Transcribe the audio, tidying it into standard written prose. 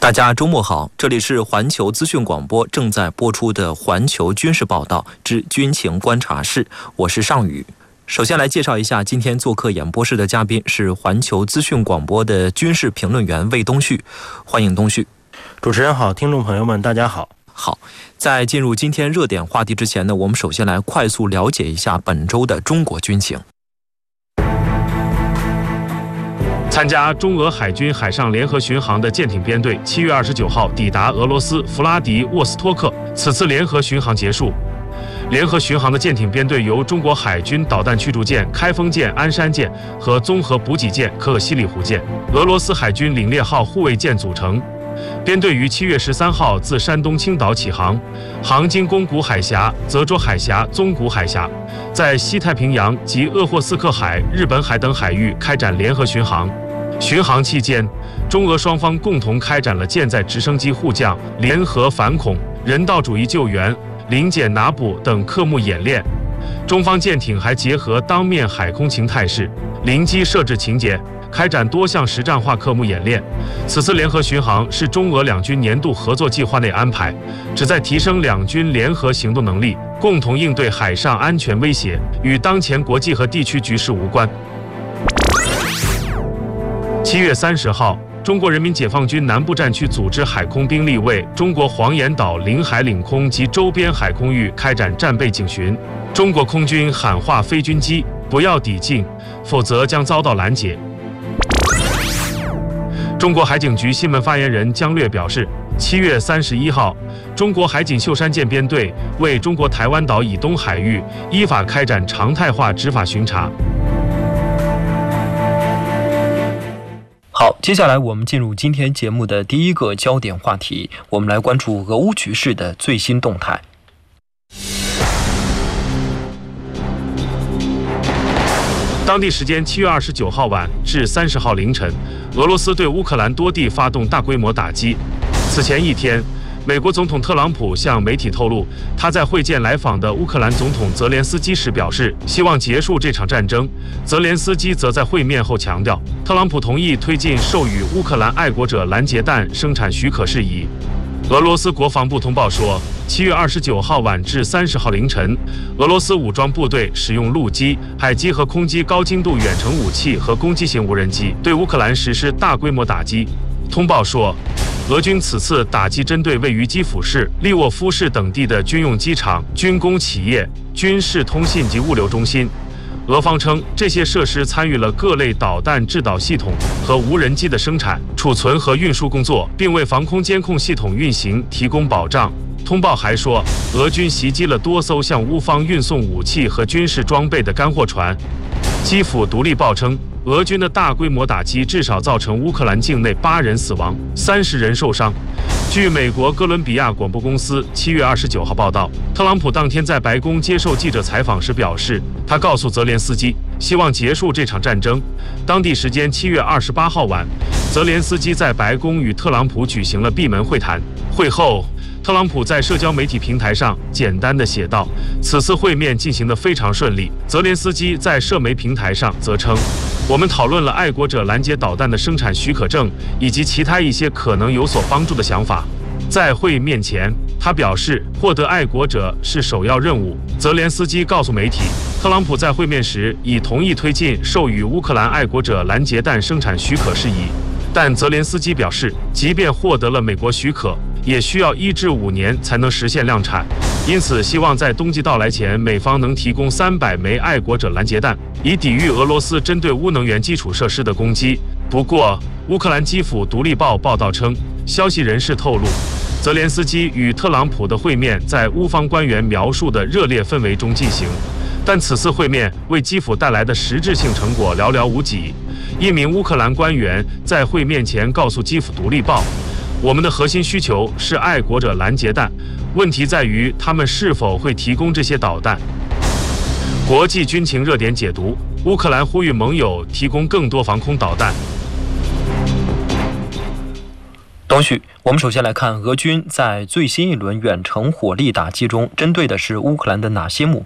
大家周末好，这里是环球资讯广播正在播出的环球军事报道之军情观察室，我是尚宇。首先来介绍一下今天做客演播室的嘉宾是环球资讯广播的军事评论员魏东旭，欢迎东旭。 主持人好，听众朋友们大家好。 好，在进入今天热点话题之前呢，我们首先来快速了解一下本周的中国军情。 参加中俄海军海上联合巡航的舰艇编队7月29号抵达俄罗斯弗拉迪沃斯托克，此次联合巡航结束。联合巡航的舰艇编队由中国海军导弹驱逐舰开封舰、鞍山舰和综合补给舰可可西里湖舰、俄罗斯海军领列号护卫舰组成。编队于7月13号自山东青岛起航，航经宫古海峡、泽州海峡、宗谷海峡，在西太平洋及鄂霍次克海、日本海等海域开展联合巡航。巡航期间，中俄双方共同开展了舰载直升机护降、联合反恐、人道主义救援、临检拿捕等科目演练。中方舰艇还结合当面海空情态势、临机设置情节，开展多项实战化科目演练。此次联合巡航是中俄两军年度合作计划内安排，旨在提升两军联合行动能力，共同应对海上安全威胁，与当前国际和地区局势无关。7月30号，中国人民解放军南部战区组织海空兵力为中国黄岩岛领海领空及周边海空域开展战备警巡。中国空军喊话飞军机不要抵近，否则将遭到拦截。中国海警局新闻发言人姜略表示，7月31号，中国海警秀山舰编队为中国台湾岛以东海域依法开展常态化执法巡查。 好，接下来我们进入今天节目的第一个焦点话题，我们来关注俄乌局势的最新动态。 当地时间7月29号晚至30号凌晨，俄罗斯对乌克兰多地发动大规模打击。此前一天，美国总统特朗普向媒体透露，他在会见来访的乌克兰总统泽连斯基时表示，希望结束这场战争。泽连斯基则在会面后强调，特朗普同意推进授予乌克兰爱国者拦截弹生产许可事宜。俄罗斯国防部通报说，7月29号晚至30号凌晨，俄罗斯武装部队使用陆基、海基和空基高精度远程武器和攻击型无人机对乌克兰实施大规模打击。通报说，俄军此次打击针对位于基辅市、利沃夫市等地的军用机场、军工企业、军事通信及物流中心。俄方称，这些设施参与了各类导弹制导系统和无人机的生产、储存和运输工作，并为防空监控系统运行提供保障。通报还说，俄军袭击了多艘向乌方运送武器和军事装备的干货船。基辅独立报称，俄军的大规模打击至少造成乌克兰境内8人死亡，30人受伤。据美国哥伦比亚广播公司7月29号报道，特朗普当天在白宫接受记者采访时表示，他告诉泽连斯基，希望结束这场战争。当地时间7月28号晚，泽连斯基在白宫与特朗普举行了闭门会谈。会后，特朗普在社交媒体平台上简单地写道，此次会面进行得非常顺利。泽连斯基在社媒平台上则称，我们讨论了爱国者拦截导弹的生产许可证以及其他一些可能有所帮助的想法。在会面前，他表示获得爱国者是首要任务。泽连斯基告诉媒体，特朗普在会面时已同意推进授予乌克兰爱国者拦截弹生产许可事宜，但泽连斯基表示，即便获得了美国许可，也需要1至5年才能实现量产，因此希望在冬季到来前，美方能提供300枚爱国者拦截弹，以抵御俄罗斯针对乌能源基础设施的攻击。不过，乌克兰基辅独立报报道称，消息人士透露，泽连斯基与特朗普的会面在乌方官员描述的热烈氛围中进行，但此次会面为基辅带来的实质性成果寥寥无几。一名乌克兰官员在会面前告诉基辅独立报，我们的核心需求是爱国者拦截弹，问题在于他们是否会提供这些导弹。国际军情热点解读：乌克兰呼吁盟友提供更多防空导弹。 东旭，我们首先来看俄军在最新一轮远程火力打击中针对的是乌克兰的哪些目